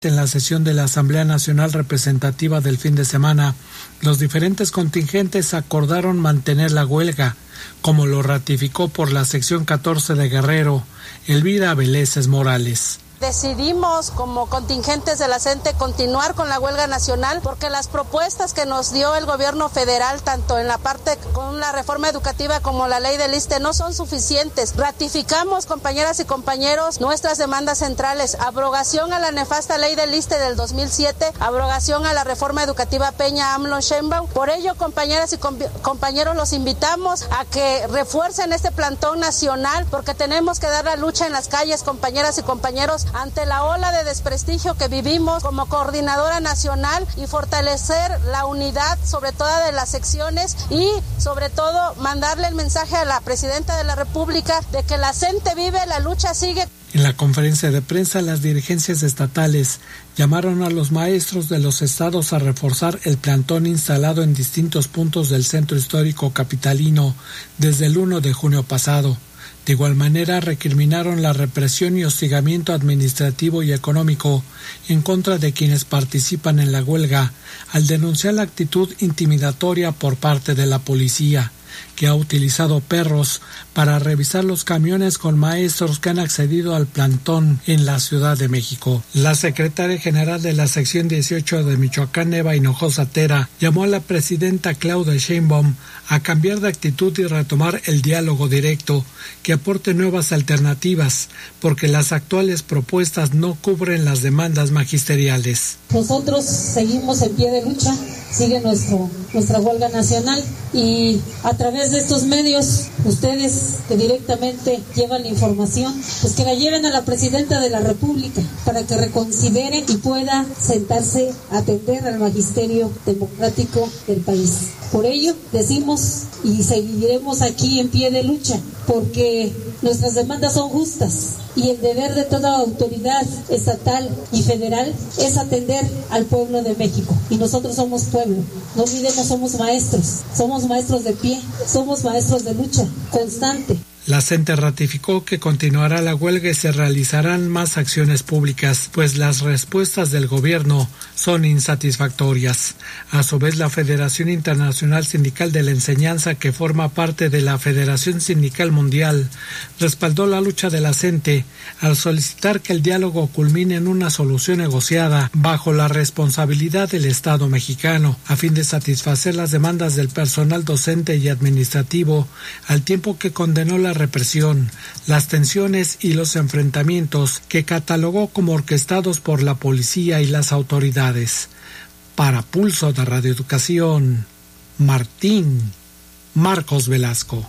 En la sesión de la Asamblea Nacional Representativa del fin de semana, los diferentes contingentes acordaron mantener la huelga, como lo ratificó por la sección 14 de Guerrero, Elvira Vélez Morales. Decidimos como contingentes de la CENTE continuar con la huelga nacional porque las propuestas que nos dio el gobierno federal, tanto en la parte con la reforma educativa como la ley del ISSSTE, no son suficientes. Ratificamos, compañeras y compañeros, nuestras demandas centrales: abrogación a la nefasta ley del ISSSTE del 2007, abrogación a la reforma educativa Peña AMLO Sheinbaum. Por ello, compañeras y compañeros, los invitamos a que refuercen este plantón nacional porque tenemos que dar la lucha en las calles, compañeras y compañeros, ante la ola de desprestigio que vivimos como coordinadora nacional, y fortalecer la unidad sobre todo de las secciones y sobre todo mandarle el mensaje a la presidenta de la República de que la CENTE vive, la lucha sigue. En la conferencia de prensa, las dirigencias estatales llamaron a los maestros de los estados a reforzar el plantón instalado en distintos puntos del centro histórico capitalino desde el 1 de junio pasado. De igual manera, recriminaron la represión y hostigamiento administrativo y económico en contra de quienes participan en la huelga, al denunciar la actitud intimidatoria por parte de la policía, que ha utilizado perros para revisar los camiones con maestros que han accedido al plantón en la Ciudad de México. La secretaria general de la sección 18 de Michoacán, Eva Hinojosa Tera, llamó a la presidenta Claudia Sheinbaum a cambiar de actitud y retomar el diálogo directo, que aporte nuevas alternativas, porque las actuales propuestas no cubren las demandas magisteriales. Nosotros seguimos en pie de lucha, sigue nuestra huelga nacional, y a través de estos medios, ustedes que directamente llevan la información, pues que la lleven a la presidenta de la República para que reconsidere y pueda sentarse a atender al magisterio democrático del país. Por ello decimos y seguiremos aquí en pie de lucha, porque nuestras demandas son justas y el deber de toda autoridad estatal y federal es atender al pueblo de México, y nosotros somos pueblo, no olvidemos, somos maestros de pie, somos maestros de lucha constante. La CENTE ratificó que continuará la huelga y se realizarán más acciones públicas, pues las respuestas del gobierno son insatisfactorias. A su vez, la Federación Internacional Sindical de la Enseñanza, que forma parte de la Federación Sindical Mundial, respaldó la lucha de la CENTE al solicitar que el diálogo culmine en una solución negociada bajo la responsabilidad del Estado mexicano, a fin de satisfacer las demandas del personal docente y administrativo, al tiempo que condenó la represión, las tensiones y los enfrentamientos que catalogó como orquestados por la policía y las autoridades. Para Pulso de Radio Educación, Marcos Velasco.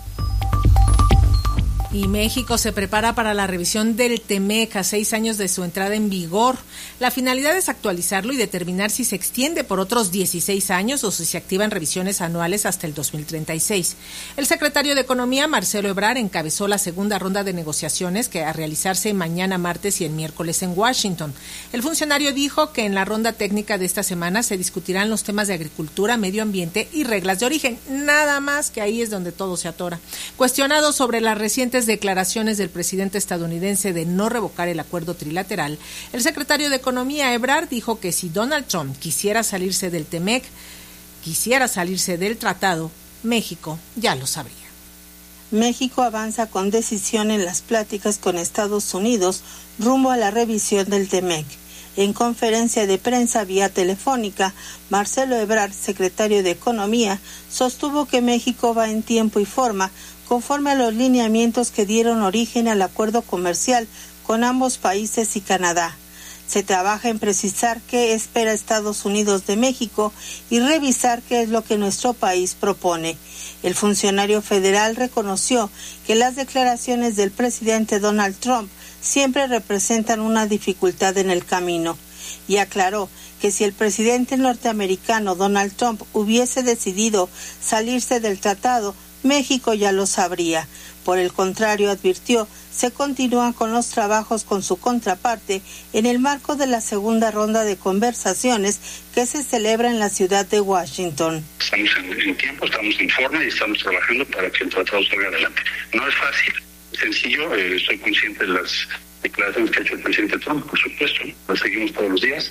Y México se prepara para la revisión del TEMEC a 6 años de su entrada en vigor. La finalidad es actualizarlo y determinar si se extiende por otros 16 años o si se activan revisiones anuales hasta el 2036. El secretario de Economía, Marcelo Ebrard, encabezó la segunda ronda de negociaciones que a realizarse mañana martes y el miércoles en Washington. El funcionario dijo que en la ronda técnica de esta semana se discutirán los temas de agricultura, medio ambiente y reglas de origen. Nada más, que ahí es donde todo se atora. Cuestionado sobre las recientes declaraciones del presidente estadounidense de no revocar el acuerdo trilateral, el secretario de Economía, Ebrard, dijo que si Donald Trump quisiera salirse del TEMEC, quisiera salirse del tratado, México ya lo sabría. México avanza con decisión en las pláticas con Estados Unidos rumbo a la revisión del TEMEC. En conferencia de prensa vía telefónica, Marcelo Ebrard, secretario de Economía, sostuvo que México va en tiempo y forma conforme a los lineamientos que dieron origen al acuerdo comercial con ambos países y Canadá. Se trabaja en precisar qué espera Estados Unidos de México y revisar qué es lo que nuestro país propone. El funcionario federal reconoció que las declaraciones del presidente Donald Trump siempre representan una dificultad en el camino, y aclaró que si el presidente norteamericano Donald Trump hubiese decidido salirse del tratado, México ya lo sabría. Por el contrario, advirtió, se continúan con los trabajos con su contraparte en el marco de la segunda ronda de conversaciones que se celebra en la ciudad de Washington. Estamos en tiempo, estamos en forma y estamos trabajando para que el tratado salga adelante. No es fácil, sencillo, estoy consciente de las declaraciones que ha hecho el presidente Trump, por supuesto, las seguimos todos los días.